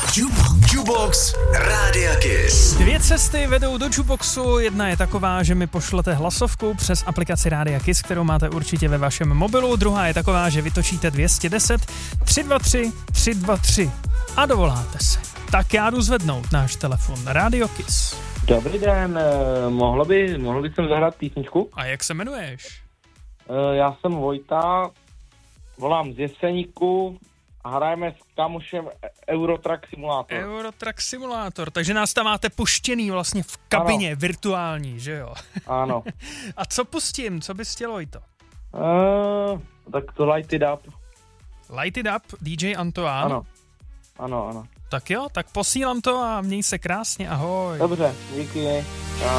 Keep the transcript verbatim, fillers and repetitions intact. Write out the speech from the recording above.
Jukebox Rádia Kiss. Dvě cesty vedou do Jukeboxu. Jedna je taková, že mi pošlete hlasovku přes aplikaci Rádia Kiss, kterou máte určitě ve vašem mobilu. Druhá je taková, že vytočíte dvě stě deset tři dva tři tři dva tři a dovoláte se. Tak já jdu zvednout náš telefon. Radio Kiss. Dobrý den, mohlo by, mohlo by jsem zahrát písničku? A jak se jmenuješ? Já jsem Vojta, volám z Jeseníku a hrajeme s kamošem Eurotrack Simulator. Eurotrack Simulator, takže nás tam máte puštěný vlastně v kabině ano. Virtuální, že jo? Ano. A co pustím? Co bys chtělo i to? Uh, tak to Light It Up. Light It Up, D J Antoine? Ano, ano, ano. Tak jo, tak posílám to a měj se krásně, ahoj. Dobře, díky.